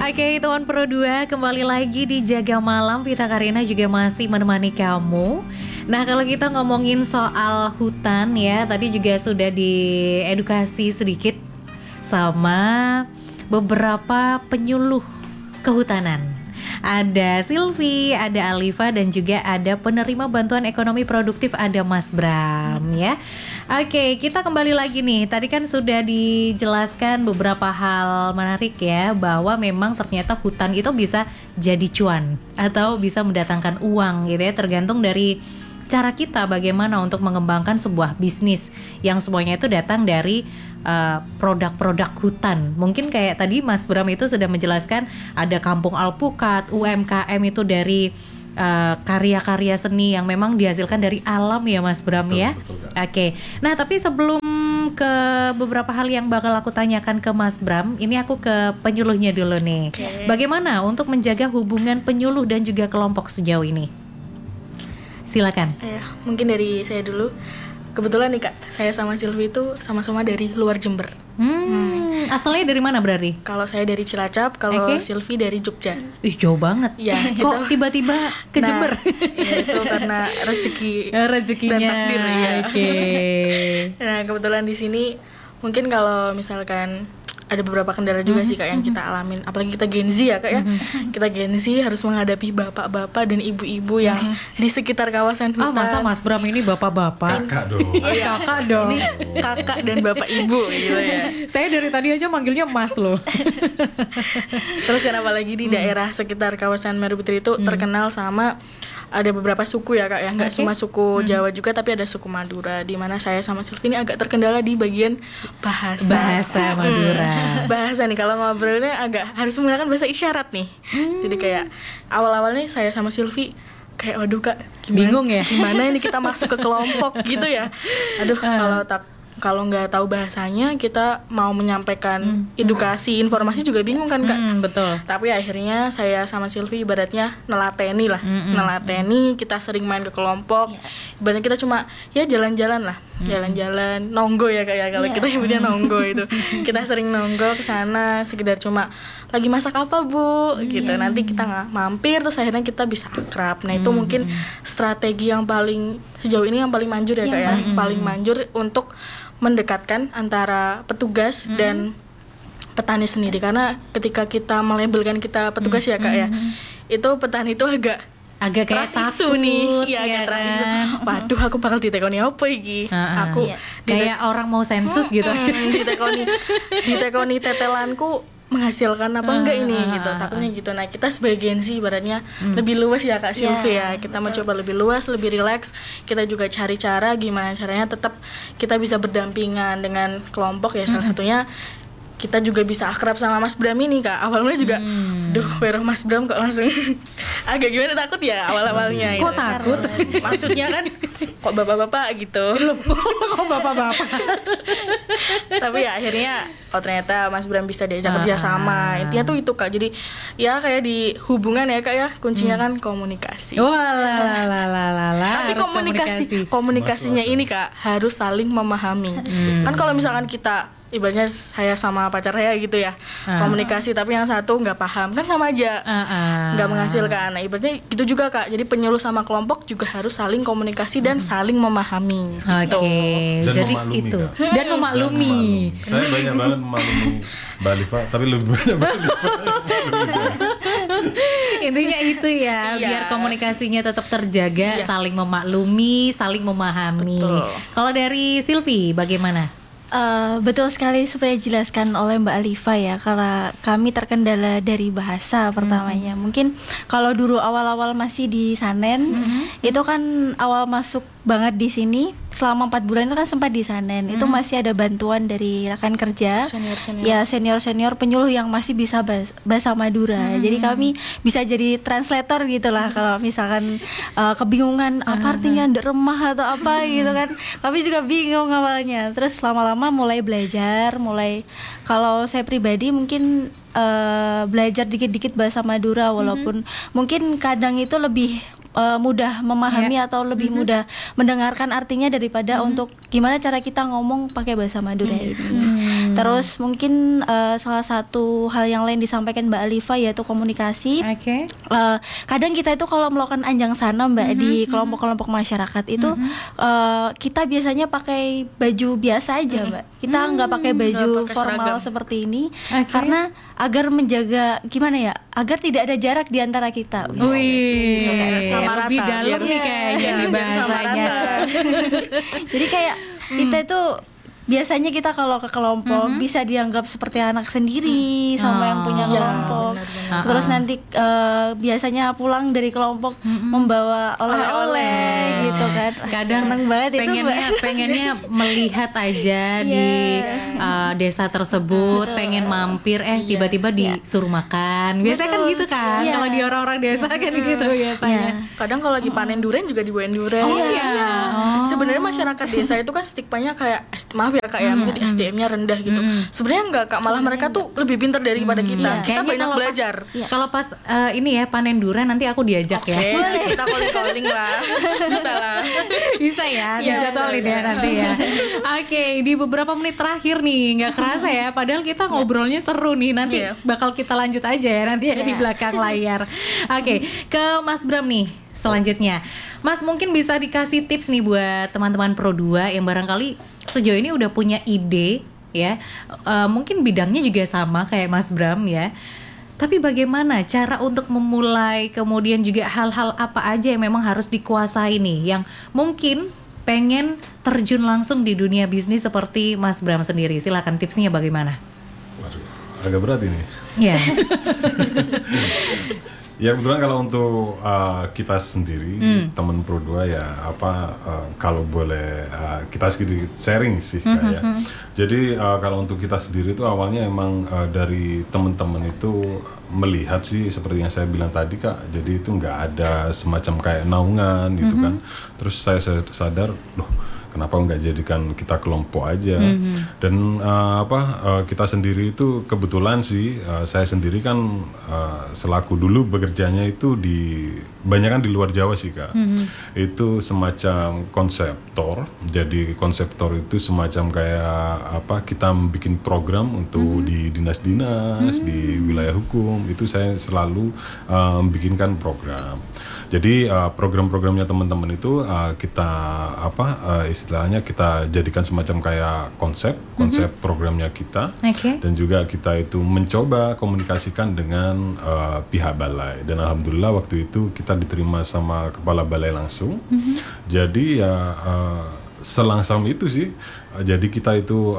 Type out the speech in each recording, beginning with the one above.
Oke, Tuan Pro 2 kembali lagi di Jaga Malam. Vita Karina juga masih menemani kamu. Nah, kalau kita ngomongin soal hutan ya, tadi juga sudah diedukasi sedikit sama beberapa penyuluh kehutanan. Ada Silvi, ada Alifa, dan juga ada penerima bantuan ekonomi produktif, ada Mas Bram ya. Oke, kita kembali lagi nih. Tadi kan sudah dijelaskan beberapa hal menarik ya, bahwa memang ternyata hutan itu bisa jadi cuan atau bisa mendatangkan uang gitu ya, tergantung dari cara kita bagaimana untuk mengembangkan sebuah bisnis yang semuanya itu datang dari produk-produk hutan. Mungkin kayak tadi Mas Bram itu sudah menjelaskan ada Kampung Alpukat, UMKM itu dari karya-karya seni yang memang dihasilkan dari alam ya Mas Bram, betul, ya. Oke. Nah, tapi sebelum ke beberapa hal yang bakal aku tanyakan ke Mas Bram, ini aku ke penyuluhnya dulu nih. Bagaimana untuk menjaga hubungan penyuluh dan juga kelompok sejauh ini? Silakan. Mungkin dari saya dulu. Kebetulan nih Kak, saya sama Silvi itu sama-sama dari luar Jember. Asalnya dari mana berarti? Kalau saya dari Cilacap, kalau Silvi dari Jogja. Ih, jauh banget. Ya, kok tiba-tiba ke Jember? Ya, itu karena rezekinya dan takdir ya. Okay. Nah, kebetulan di sini mungkin kalau misalkan ada beberapa kendala juga sih Kak yang kita alamin. Apalagi kita Gen Z ya Kak ya. Kita Gen Z harus menghadapi bapak-bapak dan ibu-ibu yang di sekitar kawasan hutan. Masa Mas Bram ini bapak-bapak? Kakak dong. Kakak dong. Ini kakak dan bapak ibu gitu ya. Saya dari tadi aja manggilnya Mas loh. Terus kan apalagi di daerah sekitar kawasan Meru Betiri itu terkenal sama ada beberapa suku ya Kak ya, nggak cuma suku Jawa juga tapi ada suku Madura, di mana saya sama Silvi ini agak terkendala di bagian bahasa Madura. Bahasa nih kalau ngobrolnya agak harus menggunakan bahasa isyarat nih. Jadi kayak awal-awalnya saya sama Silvi kayak waduh Kak, bingung ya, gimana ini kita masuk ke kelompok gitu ya. Aduh, kalau nggak tahu bahasanya kita mau menyampaikan edukasi informasi juga bingung kan Kak. Betul. Tapi akhirnya saya sama Silvi ibaratnya nelateni lah, nelateni, kita sering main ke kelompok. Ibaratnya kita cuma ya jalan-jalan lah, jalan-jalan nonggo ya Kak ya, kalau kita nyebutnya nonggo itu. Kita sering nonggo ke sana sekedar cuma lagi masak apa Bu gitu. Nanti kita mampir terus akhirnya kita bisa akrab. Nah, itu mungkin strategi yang paling sejauh ini yang paling manjur ya Kak ya, paling manjur untuk mendekatkan antara petugas dan petani sendiri. Karena ketika kita melabelkan kita petugas ya Kak ya, itu petani itu agak kayak takut nih, ya agak kan? Waduh, aku bakal ditekoni apa iki? Aku kayak orang mau sensus gitu. ditekoni tetelanku menghasilkan apa enggak ini gitu, takutnya gitu. Nah, kita sebagai Gen Z ibaratnya lebih luas ya Kak Silvi ya, kita mencoba lebih luas, lebih rileks. Kita juga cari cara gimana caranya tetap kita bisa berdampingan dengan kelompok ya. Salah satunya kita juga bisa akrab sama Mas Bram ini Kak. Awalnya juga weruh Mas Bram kok langsung agak gimana, takut ya awal-awalnya. Kok gitu. Takut? Maksudnya kan kok bapak-bapak gitu. Kok bapak-bapak? Tapi ya akhirnya ternyata Mas Bram bisa diajak kerja sama. Intinya tuh itu Kak. Jadi ya kayak di hubungan ya Kak ya, kuncinya kan komunikasi. Tapi komunikasinya ini Kak harus saling memahami. Kan kalau misalkan kita ibaratnya saya sama pacar saya gitu ya, komunikasi tapi yang satu nggak paham, kan sama aja nggak menghasilkan. Nah, ibaratnya gitu juga Kak, jadi penyuluh sama kelompok juga harus saling komunikasi dan saling memahami. Jadi memaklumi, itu Kak. dan memaklumi. Saya banyak banget memaklumi Mbak Alifa, tapi lebih banyak Mbak Alifa. Intinya itu ya, biar komunikasinya tetap terjaga, saling memaklumi, saling memahami. Kalau dari Silvi bagaimana? Betul sekali supaya dijelaskan oleh Mbak Alifa ya, karena kami terkendala dari bahasa pertamanya. Mungkin kalau dulu awal-awal masih di Sanen, itu kan awal masuk banget di sini selama 4 bulan itu kan sempat di Sanen. Itu masih ada bantuan dari rekan kerja, senior penyuluh yang masih bisa bahasa Madura. Jadi kami bisa jadi translator gitulah kalau misalkan kebingungan apa artinya ndak remah atau apa gitu kan. Kami juga bingung awalnya. Terus lama-lama mulai belajar, kalau saya pribadi mungkin belajar dikit-dikit bahasa Madura, walaupun mungkin kadang itu lebih mudah memahami atau lebih mudah mendengarkan artinya daripada untuk gimana cara kita ngomong pakai bahasa Madura ini. Terus mungkin salah satu hal yang lain disampaikan Mbak Alifa yaitu komunikasi. Kadang kita itu kalau melakukan anjang sana Mbak di kelompok-kelompok masyarakat itu kita biasanya pakai baju biasa aja Mbak. Kita nggak pakai baju pakai formal seragam. seperti ini karena agar menjaga gimana ya, agar tidak ada jarak di antara kita. Wih, Sama rata, lebih dalam biar- nih kayaknya nih biar sama bahasanya. rata. Jadi kayak kita itu biasanya kita kalau ke kelompok bisa dianggap seperti anak sendiri sama yang punya kelompok. benar-benar. Terus nanti biasanya pulang dari kelompok membawa oleh-oleh gitu kan. Kadang Seneng banget itu Mbak. pengennya melihat aja di desa tersebut, pengen mampir, tiba-tiba disuruh makan. Biasanya kan Betul. gitu kan, Iya. kalau di orang-orang desa kan gitu biasanya. Kadang kalau lagi panen durian juga dibawain durian. Oh iya. Oh. Sebenarnya masyarakat desa itu kan stigmanya kayak maaf ya kak ya, mungkin SDM-nya rendah gitu. Sebenarnya enggak kak, malah mereka tuh lebih pintar daripada kita. Kita Kayaknya banyak kalau pas- belajar. Kalau pas ini ya panen durian nanti aku diajak ya. Oke, kita calling lah. Bisa lah. Bisa ya, Iya, dijadwalin bisa. ya nanti ya. Oke, di beberapa menit terakhir nih, nggak kerasa ya. Padahal kita ngobrolnya seru nih. Nanti Iya. bakal kita lanjut aja ya nanti ya di belakang layar. Oke, ke Mas Bram nih. Selanjutnya, Mas mungkin bisa dikasih tips nih buat teman-teman Pro 2 yang barangkali sejauh ini udah punya ide ya. Mungkin bidangnya juga sama kayak Mas Bram ya. Tapi bagaimana cara untuk memulai, kemudian juga hal-hal apa aja yang memang harus dikuasai nih, yang mungkin pengen terjun langsung di dunia bisnis seperti Mas Bram sendiri. Silakan tipsnya bagaimana? Waduh, agak berat ini. Ya. Ya kebetulan kalau untuk kita sendiri teman Pro 2 ya kalau boleh kita sedikit sharing sih Kak, ya. Jadi kalau untuk kita sendiri itu awalnya emang dari teman-teman itu melihat sih seperti yang saya bilang tadi Kak. Jadi itu nggak ada semacam kayak naungan gitu kan. Terus saya sadar loh, kenapa nggak jadikan kita kelompok aja. Dan kita sendiri itu kebetulan sih saya sendiri kan selaku dulu bekerjanya itu banyak di luar Jawa sih Kak. Itu semacam konseptor. Jadi konseptor itu semacam kayak kita bikin program untuk di dinas-dinas, di wilayah hukum. Itu saya selalu bikinkan program. Jadi program-programnya teman-teman itu kita istilahnya kita jadikan semacam kayak konsep programnya kita. Dan juga kita itu mencoba komunikasikan dengan pihak balai, dan alhamdulillah waktu itu kita diterima sama kepala balai langsung. Jadi ya selangsung itu sih. Jadi kita itu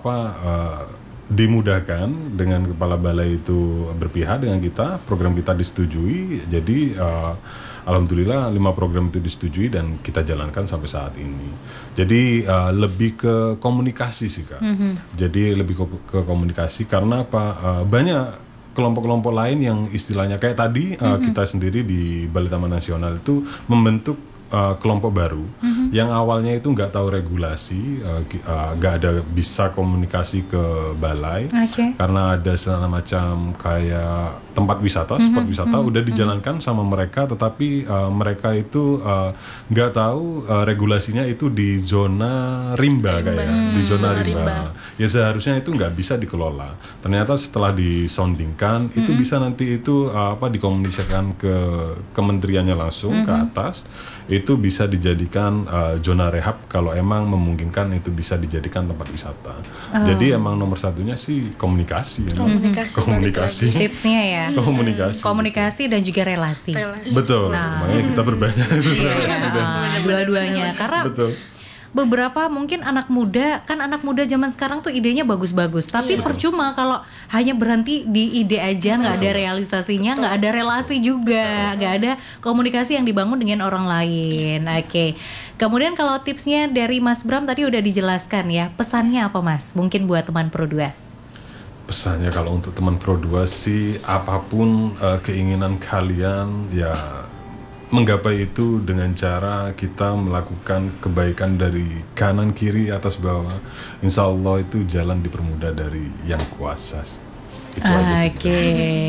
dimudahkan dengan kepala balai itu berpihak dengan kita, program kita disetujui. Jadi alhamdulillah 5 program itu disetujui dan kita jalankan sampai saat ini. Jadi lebih ke komunikasi sih Kak. Jadi lebih ke komunikasi karena banyak kelompok-kelompok lain yang istilahnya kayak tadi kita sendiri di Balai Taman Nasional itu membentuk kelompok baru yang awalnya itu nggak tahu regulasi, nggak ada bisa komunikasi ke balai karena ada semacam kayak tempat wisata, spot wisata udah dijalankan sama mereka, tetapi mereka itu nggak tahu regulasinya itu di zona rimba kayak di zona rimba. Ya seharusnya itu nggak bisa dikelola. Ternyata setelah disondingkan itu bisa nanti itu dikomunikasikan ke kementeriannya langsung ke atas. Itu bisa dijadikan zona rehab kalau emang memungkinkan itu bisa dijadikan tempat wisata. Jadi emang nomor satunya sih komunikasi. Komunikasi. Tipsnya ya. Komunikasi dan juga relasi. Betul. Makanya kita berbanyak itu relasi dan dua-duanya karena betul. Beberapa mungkin anak muda zaman sekarang tuh idenya bagus-bagus, tapi percuma kalau hanya berhenti di ide aja, nggak ada realisasinya, nggak ada relasi juga, nggak ada komunikasi yang dibangun dengan orang lain. Oke. Kemudian kalau tipsnya dari Mas Bram tadi udah dijelaskan ya, pesannya apa Mas? Mungkin buat teman Pro 2. Pesannya kalau untuk teman Pro 2 sih apapun keinginan kalian ya menggapai itu dengan cara kita melakukan kebaikan dari kanan kiri atas bawah. Insya Allah itu jalan dipermudah dari yang kuasa. Itu aja sih.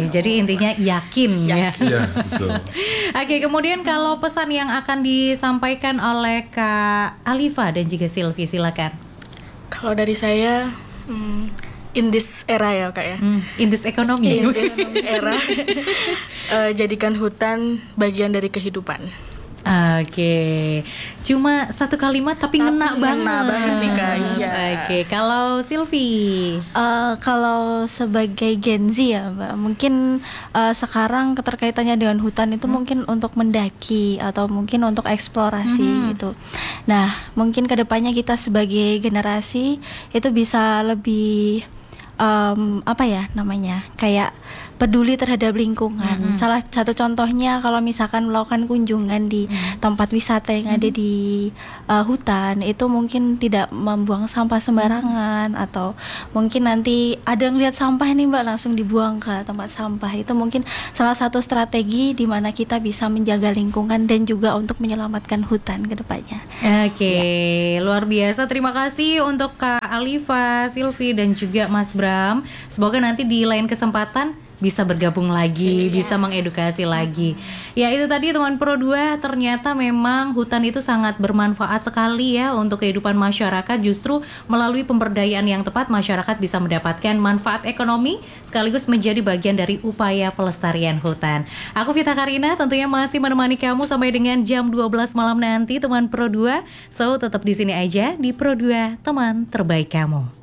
jadi intinya yakin ya. Iya, betul. Oke, kemudian kalau pesan yang akan disampaikan oleh Kak Alifa dan juga Silvi, silakan. Kalau dari saya, in this era ya Kak ya. In this economy. In this era, jadikan hutan bagian dari kehidupan. Oke, cuma satu kalimat tapi ngena banget. Ngena banget nih Kak, iya. Oke, kalau Silvi, Kalau sebagai Gen Z ya Mbak, mungkin sekarang keterkaitannya dengan hutan itu mungkin untuk mendaki atau mungkin untuk eksplorasi gitu. Nah, mungkin kedepannya kita sebagai generasi itu bisa lebih apa ya namanya, kayak peduli terhadap lingkungan. Salah satu contohnya kalau misalkan melakukan kunjungan di tempat wisata yang ada di hutan, itu mungkin tidak membuang sampah sembarangan, atau mungkin nanti ada yang lihat sampah nih Mbak langsung dibuang ke tempat sampah. Itu mungkin salah satu strategi di mana kita bisa menjaga lingkungan dan juga untuk menyelamatkan hutan ke depannya. Oke, luar biasa. Terima kasih untuk Kak Alifa, Silvi dan juga Mas Bram. Semoga nanti di lain kesempatan bisa bergabung lagi, bisa mengedukasi lagi. Ya itu tadi teman Pro 2, ternyata memang hutan itu sangat bermanfaat sekali ya untuk kehidupan masyarakat. Justru melalui pemberdayaan yang tepat, masyarakat bisa mendapatkan manfaat ekonomi sekaligus menjadi bagian dari upaya pelestarian hutan. Aku Vita Karina tentunya masih menemani kamu sampai dengan jam 12 malam nanti teman Pro 2. So tetap di sini aja di Pro 2, teman terbaik kamu.